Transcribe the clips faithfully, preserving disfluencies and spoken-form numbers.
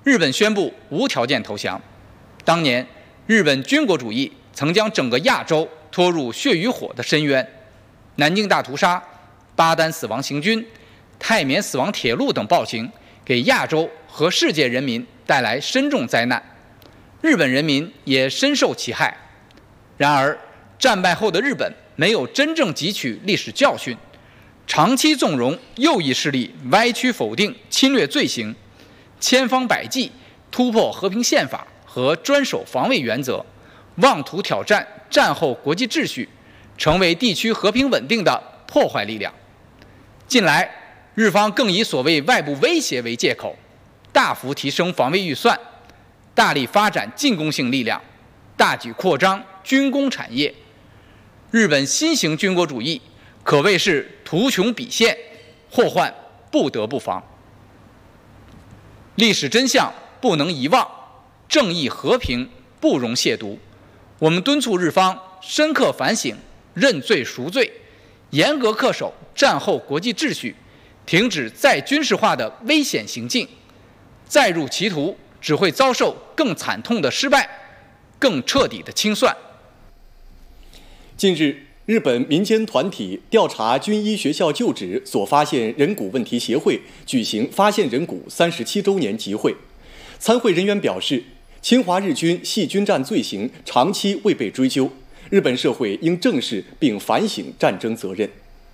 日本宣布无条件投降。当年，日本军国主义曾将整个亚洲拖入血与火的深渊，南京大屠杀、巴丹死亡行军、泰缅死亡铁路等暴行，给亚洲和世界人民带来深重灾难，日本人民也深受其害。然而，战败后的日本没有真正汲取历史教训，长期纵容右翼势力歪曲否定侵略罪行，千方百计突破和平宪法和专守防卫原则，妄图挑战战后国际秩序，成为地区和平稳定的破坏力量。近来，日方更以所谓外部威胁为借口，大幅提升防卫预算，大力发展进攻性力量，大举扩张军工产业。日本新型军国主义可谓是图穷匕现，祸患不得不防。历史真相不能遗忘，正义和平不容亵渎。我们敦促日方深刻反省，认罪赎罪，严格恪守战后国际秩序，停止再军事化的危险行径。再入歧途，只会遭受更惨痛的失败，更彻底的清算。 近日，日本民间团体调查军医学校旧址所发现人骨问题协会举行发现人骨三十七周年集会。参会人员表示，侵华日军系军战罪行长期未被追究，日本社会应正视并反省战争责任。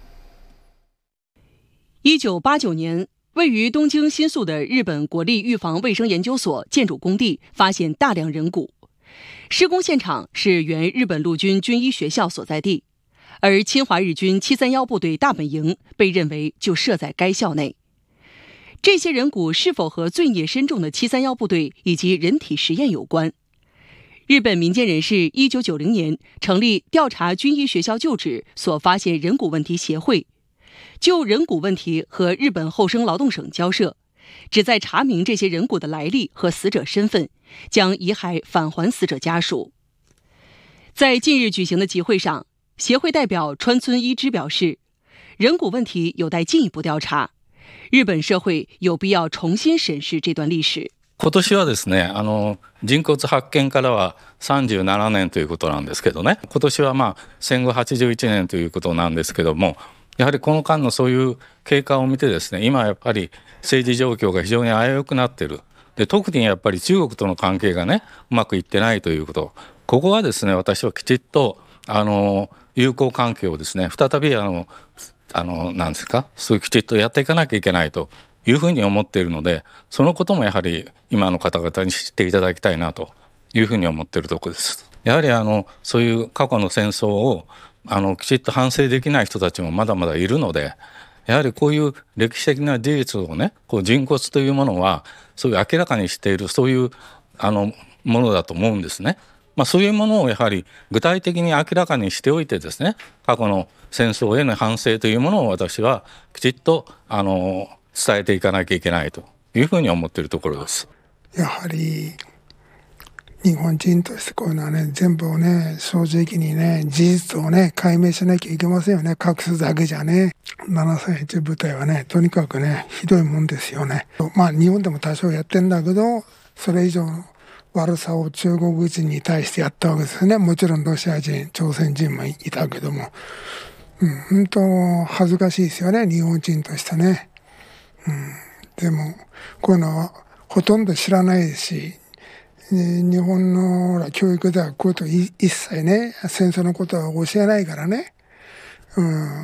一九八九年，位于东京新宿的日本国立预防卫生研究所建筑工地发现大量人骨，施工现场是原日本陆军军医学校所在地，而侵华日军七三一部队大本营被认为就设在该校内。这些人骨是否和罪孽深重的七三一部队以及人体实验有关？日本民间人士一九九零年成立调查军医学校旧址所发现人骨问题协会，就人骨问题和日本厚生劳动省交涉，旨在查明这些人骨的来历和死者身份，将遗骸返还死者家属。在近日举行的集会上，协会代表川村一之表示，人骨问题有待进一步调查，日本社会有必要重新审视这段历史。 今年はですね、あの人骨発見からはさんじゅうななねんということなんですけどね、今年はまあ戦後はちじゅういちねんということなんですけども、やはりこの間のそういう経過を見てですね、今やっぱり政治状況が非常に危うくなっている。で、特にやっぱり中国との関係がね、うまくいってないということ。ここはですね、私はきちっとあの友好関係をですね、再びあのあのなんですか、そういうきちっとやっていかなきゃいけないというふうに思っているので、そのこともやはり今の方々に知っていただきたいなというふうに思っているところです。やはりあのそういう過去の戦争をあのきちっと反省できない人たちもまだまだいるので、やはりこういう歴史的な事実をね、こう人骨というものはそういう明らかにしているそういうあのものだと思うんですね。まあ、そういうものをやはり具体的に明らかにしておいてですね、過去の戦争への反省というものを私はきちっとあの伝えていかなきゃいけないというふうに思っているところです。 やはり日本人としてこういうのはね、全部をね、正直にね、事実をね、解明しなきゃいけませんよね。隠すだけじゃね。ななさんいち部隊はね、とにかくね、ひどいもんですよね。まあ日本でも多少やってんだけど、それ以上の悪さを中国人に対してやったわけですね。もちろんロシア人、朝鮮人もいたけども。うん、本当恥ずかしいですよね、日本人としてね。うん、でも、こういうのはほとんど知らないですし、日本の教育ではこういうこと一切ね、戦争のことは教えないからね。うん、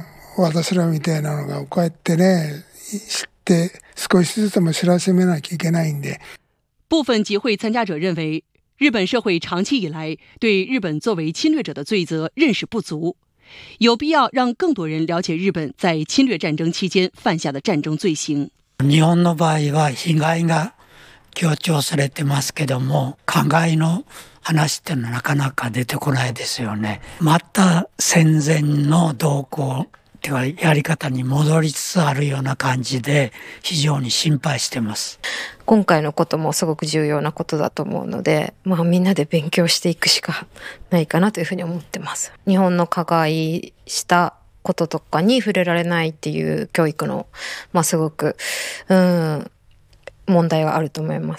私らみたいなのがこうやってね、知って少しずつも知らしめなきゃいけないんで。 部分集会参加者认为，日本社会长期以来对日本作为侵略者的罪责认识不足，有必要让更多人了解日本在侵略战争期间犯下的战争罪行。 日本の場合は被害が強調されてますけども、加害の話ってのはなかなか出てこないですよね。また戦前の動向てかやり方に戻りつつあるような感じで非常に心配してます。 今回のこともすごく重要なことだと思うので、まあみんなで勉強していくしかないかなというふうに思ってます。日本の加害したこととかに触れられないっていう教育の、まあすごく、うん、問題はあると思います。